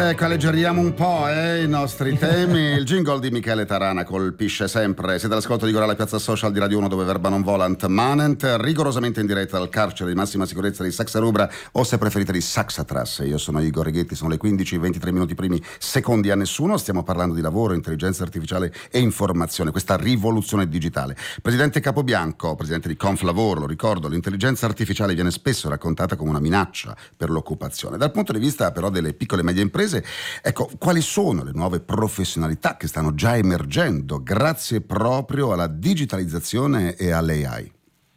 Ecco, alleggeriamo un po' i nostri temi. Il jingle di Michele Tarana colpisce sempre. Siete all'ascolto di Goralla, Piazza Social di Radio 1, dove verba non volant manent, rigorosamente in diretta dal carcere di massima sicurezza di Saxa Rubra, o se preferite di Saxatras. Io sono Igor Righetti, sono le 15, 23 minuti primi secondi a nessuno. Stiamo parlando di lavoro, intelligenza artificiale e informazione, questa rivoluzione digitale. Presidente Capobianco, presidente di Conflavoro, lo ricordo, l'intelligenza artificiale viene spesso raccontata come una minaccia per l'occupazione. Dal punto di vista però delle piccole e medie imprese, ecco, quali sono le nuove professionalità che stanno già emergendo grazie proprio alla digitalizzazione e all'AI?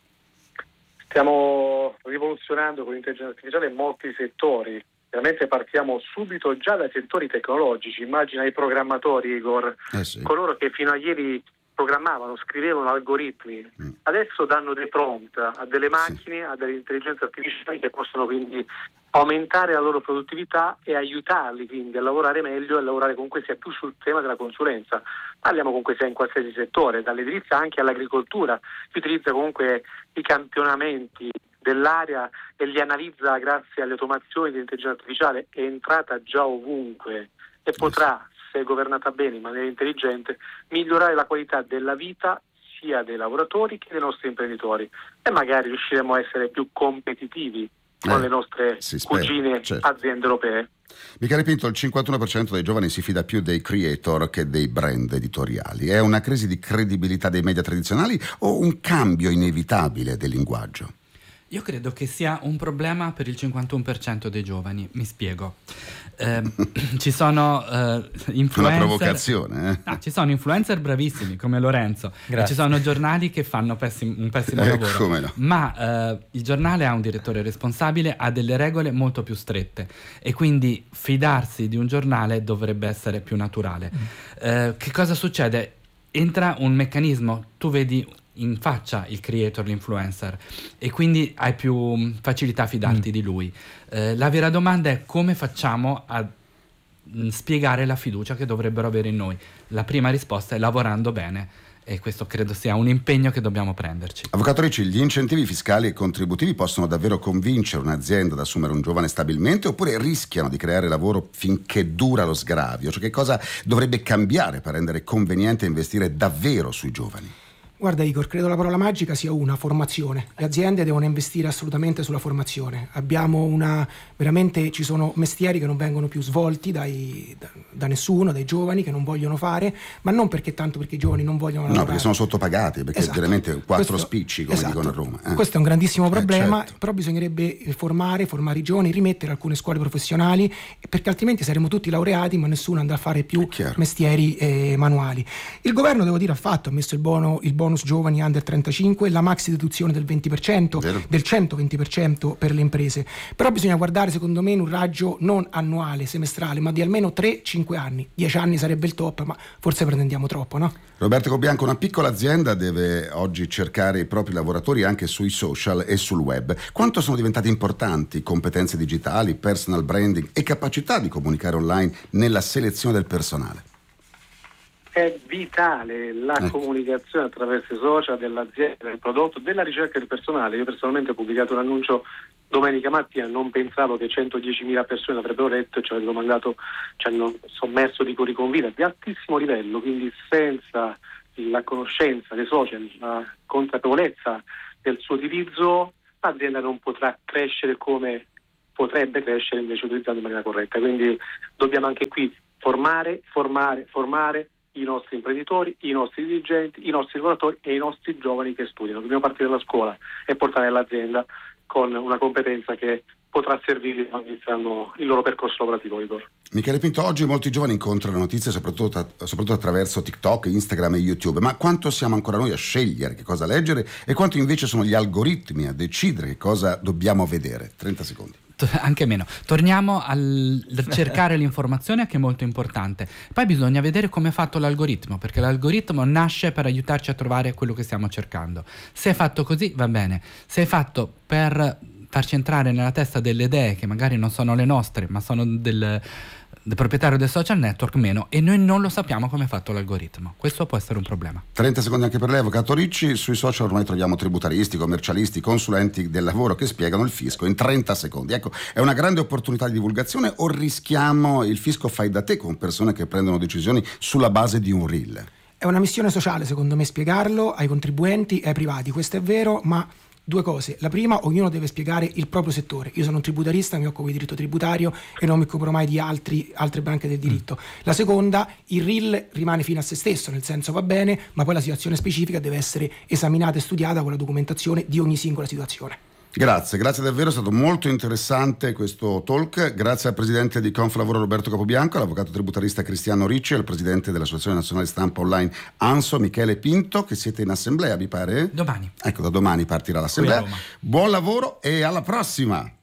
Stiamo rivoluzionando con l'intelligenza artificiale in molti settori. Veramente partiamo subito già dai settori tecnologici. Immagina i programmatori, Igor, Sì. coloro che fino a ieri programmavano, scrivevano algoritmi, adesso danno dei prompt a delle macchine, a delle intelligenze artificiali che possono quindi aumentare la loro produttività e aiutarli quindi a lavorare meglio e a lavorare comunque sia più sul tema della consulenza. Parliamo comunque sia in qualsiasi settore, dall'edilizia anche all'agricoltura. Si utilizza comunque i campionamenti dell'area e li analizza grazie alle automazioni dell'intelligenza artificiale. È entrata già ovunque e potrà, se governata bene in maniera intelligente, migliorare la qualità della vita sia dei lavoratori che dei nostri imprenditori, e magari riusciremo a essere più competitivi con le nostre cugine aziende europee. Michele Pinto, il 51% dei giovani si fida più dei creator che dei brand editoriali. È una crisi di credibilità dei media tradizionali o un cambio inevitabile del linguaggio? Io credo che sia un problema per il 51% dei giovani, mi spiego. Ci sono influencer. Una provocazione, No, ci sono influencer bravissimi come Lorenzo. E ci sono giornali che fanno un pessimo lavoro. Come no. Ma il giornale ha un direttore responsabile, ha delle regole molto più strette e quindi fidarsi di un giornale dovrebbe essere più naturale. Che cosa succede? Entra un meccanismo, tu vedi in faccia il creator, l'influencer, e quindi hai più facilità a fidarti di lui. La vera domanda è come facciamo a spiegare la fiducia che dovrebbero avere in noi. La prima risposta è lavorando bene, e questo credo sia un impegno che dobbiamo prenderci. Avvocato Ricci, gli incentivi fiscali e contributivi possono davvero convincere un'azienda ad assumere un giovane stabilmente, oppure rischiano di creare lavoro finché dura lo sgravio? Cioè, che cosa dovrebbe cambiare per rendere conveniente investire davvero sui giovani? Guarda Igor, credo la parola magica sia una formazione. Le aziende devono investire assolutamente sulla formazione. Veramente ci sono mestieri che non vengono più svolti da nessuno, dai giovani che non vogliono fare, ma non tanto perché i giovani non vogliono lavorare. No, perché sono sottopagati, perché veramente quattro spicci, come dicono a Roma. Questo è un grandissimo problema, certo. Però bisognerebbe formare i giovani, rimettere alcune scuole professionali, perché altrimenti saremo tutti laureati, ma nessuno andrà a fare più mestieri manuali. Il governo, devo dire, ha messo il bonus giovani under 35, la maxi deduzione del 20%, del 120% per le imprese. Però bisogna guardare, secondo me, in un raggio non annuale, semestrale, ma di almeno 3-5 anni. 10 anni sarebbe il top, ma forse pretendiamo troppo, no? Roberto Cobianco, una piccola azienda deve oggi cercare i propri lavoratori anche sui social e sul web. Quanto sono diventate importanti competenze digitali, personal branding e capacità di comunicare online nella selezione del personale? È vitale la comunicazione attraverso i social dell'azienda, del prodotto, della ricerca del personale. Io personalmente ho pubblicato un annuncio domenica mattina, non pensavo che 110.000 persone l'avrebbero letto e ci avrebbero mandato, ci hanno sommerso di curriculum vitae di altissimo livello, quindi senza la conoscenza dei social, la consapevolezza del suo utilizzo, l'azienda non potrà crescere come potrebbe crescere invece utilizzando in maniera corretta. Quindi dobbiamo anche qui formare i nostri imprenditori, i nostri dirigenti, i nostri lavoratori e i nostri giovani che studiano. Dobbiamo partire dalla scuola e portare l'azienda con una competenza che potrà servirli quando iniziano il loro percorso lavorativo, Igor. Michele Pinto, oggi molti giovani incontrano notizie soprattutto attraverso TikTok, Instagram e YouTube, ma quanto siamo ancora noi a scegliere che cosa leggere e quanto invece sono gli algoritmi a decidere che cosa dobbiamo vedere? 30 secondi. Anche meno. Torniamo al cercare l'informazione, che è molto importante. Poi bisogna vedere come è fatto l'algoritmo, perché l'algoritmo nasce per aiutarci a trovare quello che stiamo cercando. Se è fatto così va bene, se è fatto per farci entrare nella testa delle idee che magari non sono le nostre, ma sono il proprietario del social network meno, e noi non lo sappiamo come è fatto l'algoritmo. Questo può essere un problema. 30 secondi anche per lei, avvocato Ricci. Sui social ormai troviamo tributaristi, commercialisti, consulenti del lavoro che spiegano il fisco in 30 secondi. Ecco, è una grande opportunità di divulgazione o rischiamo il fisco fai da te con persone che prendono decisioni sulla base di un reel? È una missione sociale, secondo me, spiegarlo ai contribuenti e ai privati. Questo è vero, ma due cose. La prima, ognuno deve spiegare il proprio settore. Io sono un tributarista, mi occupo di diritto tributario e non mi occuperò mai di altre branche del diritto. La seconda, il RIL rimane fine a se stesso, nel senso va bene, ma poi la situazione specifica deve essere esaminata e studiata con la documentazione di ogni singola situazione. Grazie davvero, è stato molto interessante questo talk. Grazie al presidente di Conflavoro Roberto Capobianco, all'avvocato tributarista Cristiano Ricci e al presidente dell'Associazione Nazionale Stampa Online ANSO Michele Pinto, che siete in assemblea, mi pare? Domani. Ecco, da domani partirà l'assemblea. Buon lavoro e alla prossima!